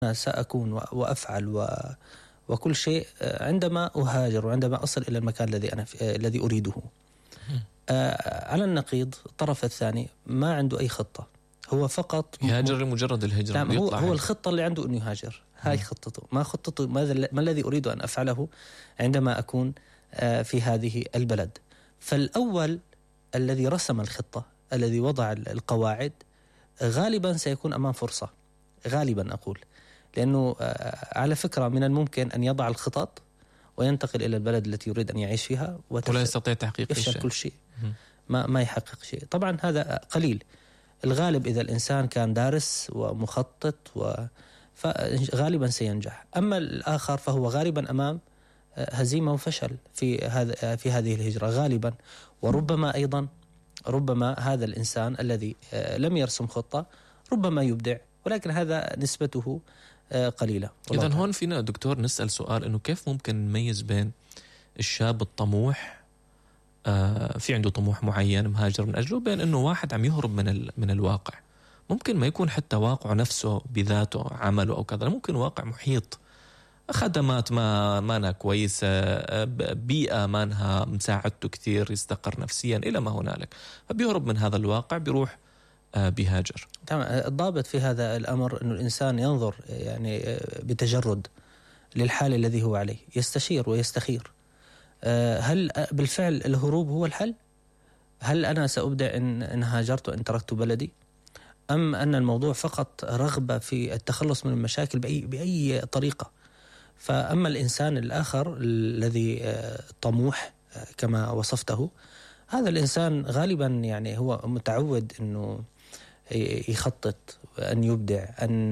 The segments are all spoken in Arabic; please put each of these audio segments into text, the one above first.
سأكون وأفعل وكل شيء عندما أهاجر وعندما أصل إلى المكان الذي أريده. على النقيض الطرف الثاني ما عنده أي خطة، هو فقط يهاجر لمجرد الهجرة. نعم، هو الخطة اللي عنده أنه يهاجر، هاي خطته. ما خطته ما الذي أريد أن أفعله عندما أكون في هذه البلد. فالأول الذي رسم الخطة، الذي وضع القواعد، غالبا سيكون أمام فرصة، غالبا أقول، لأنه على فكرة من الممكن أن يضع الخطط وينتقل إلى البلد التي يريد أن يعيش فيها ولا يستطيع تحقيق كل شيء، ما يحقق شيء. طبعا هذا قليل. الغالب إذا الإنسان كان دارس ومخطط فغالبا سينجح. أما الآخر فهو غالبا أمام هزيمة وفشل في هذه الهجرة غالبا. وربما أيضا هذا الإنسان الذي لم يرسم خطة ربما يبدع، ولكن هذا نسبته قليلة. إذن هون فينا دكتور نسأل سؤال، إنه كيف ممكن نميز بين الشاب الطموح في عنده طموح معين مهاجر من أجله، بين إنه واحد عم يهرب من الواقع، ممكن ما يكون حتى واقع نفسه بذاته عمله أو كذا، ممكن واقع محيط، خدمات ما كويسة، بيئة ما انها مساعدته كثير يستقر نفسيا إلى ما هنالك، فبيهرب من هذا الواقع بيروح بيهاجر. تمام. الضابط في هذا الأمر أنه الإنسان ينظر يعني بتجرد للحال الذي هو عليه، يستشير ويستخير. هل بالفعل الهروب هو الحل؟ هل أنا سأبدع إن هاجرت وإن تركت بلدي؟ أم أن الموضوع فقط رغبة في التخلص من المشاكل بأي طريقة؟ فأما الإنسان الآخر الذي طموح كما وصفته، هذا الإنسان غالبا يعني هو متعود أنه يخطط، أن يبدع،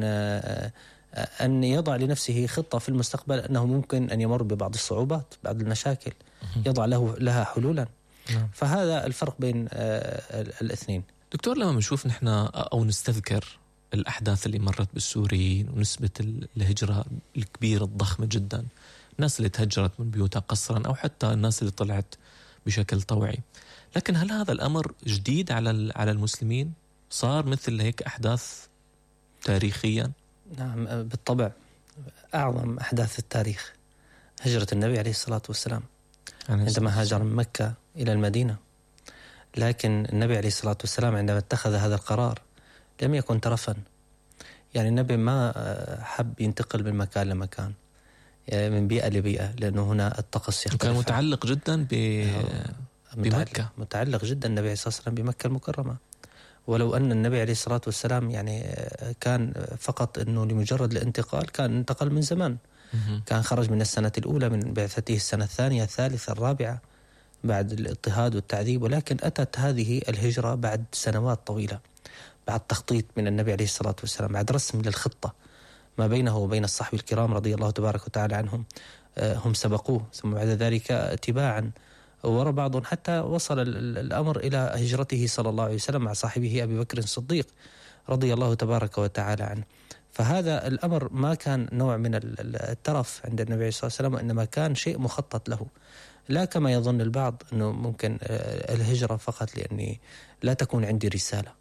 أن يضع لنفسه خطة في المستقبل، أنه ممكن أن يمر ببعض الصعوبات، بعض المشاكل، يضع لها حلولا. فهذا الفرق بين الاثنين. دكتور، لما نشوف نحن أو نستذكر الأحداث اللي مرت بالسوريين ونسبة الهجرة الكبيرة الضخمة جدا، الناس اللي تهجرت من بيوتها قسرا أو حتى الناس اللي طلعت بشكل طوعي، لكن هل هذا الأمر جديد على المسلمين؟ صار مثل هيك أحداث تاريخيا؟ نعم بالطبع. أعظم أحداث التاريخ هجرة النبي عليه الصلاة والسلام عندما هاجر من مكة إلى المدينة. لكن النبي عليه الصلاة والسلام عندما اتخذ هذا القرار لم يكن ترفا. يعني النبي ما حب ينتقل من مكان لمكان، من بيئة لبيئة، لأنه هنا الطقس يختلف. كان متعلق جدا بمكة، متعلق جدا النبي عليه الصلاة والسلام بمكة المكرمة. ولو أن النبي عليه الصلاة والسلام يعني كان فقط أنه لمجرد الانتقال، كان انتقل من زمان. كان خرج من السنة الأولى من بعثته، السنة الثانية الثالثة الرابعة بعد الاضطهاد والتعذيب، ولكن أتت هذه الهجرة بعد سنوات طويلة، بعد تخطيط من النبي عليه الصلاة والسلام، بعد رسم للخطة ما بينه وبين الصحابة الكرام رضي الله تبارك وتعالى عنهم. هم سبقوه، ثم بعد ذلك اتباعا وراء بعضهم حتى وصل الأمر إلى هجرته صلى الله عليه وسلم مع صاحبه أبي بكر الصديق رضي الله تبارك وتعالى عنه. فهذا الأمر ما كان نوع من الترف عند النبي عليه الصلاة والسلام، وإنما كان شيء مخطط له، لا كما يظن البعض أنه ممكن الهجرة فقط لأني لا تكون عندي رسالة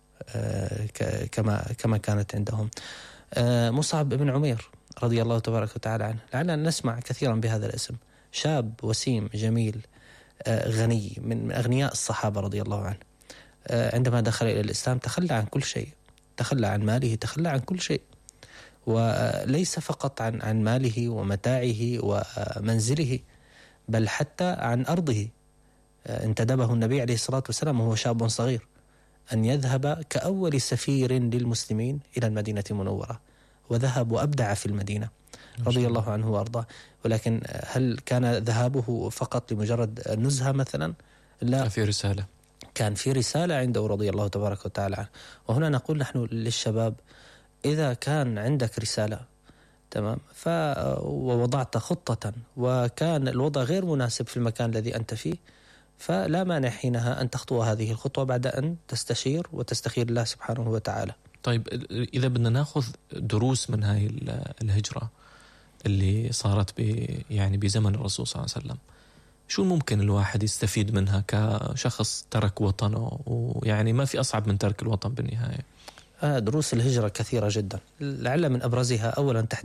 كما كانت عندهم. مصعب بن عمير رضي الله تبارك وتعالى عنه، لعلنا نسمع كثيرا بهذا الاسم، شاب وسيم جميل غني من أغنياء الصحابة رضي الله عنه. عندما دخل إلى الإسلام تخلى عن كل شيء، تخلى عن ماله، تخلى عن كل شيء، وليس فقط عن ماله ومتاعه ومنزله، بل حتى عن أرضه. انتدبه النبي عليه الصلاة والسلام وهو شاب صغير أن يذهب كأول سفير للمسلمين إلى المدينة المنورة، وذهب وأبدع في المدينة رضي الله عنه وأرضاه. ولكن هل كان ذهابه فقط لمجرد نزهة مثلا؟ لا، في رسالة، كان في رسالة عنده رضي الله تبارك وتعالى عنه. وهنا نقول نحن للشباب، إذا كان عندك رسالة تمام ووضعت خطة وكان الوضع غير مناسب في المكان الذي أنت فيه، فلا مانع حينها أن تخطو هذه الخطوة بعد أن تستشير وتستخير الله سبحانه وتعالى. طيب، إذا بدنا نأخذ دروس من هاي الهجرة اللي صارت يعني بزمن الرسول صلى الله عليه وسلم، شو ممكن الواحد يستفيد منها كشخص ترك وطنه، ويعني ما في أصعب من ترك الوطن بالنهاية؟ دروس الهجرة كثيرة جدا، لعل من أبرزها أولا تحديد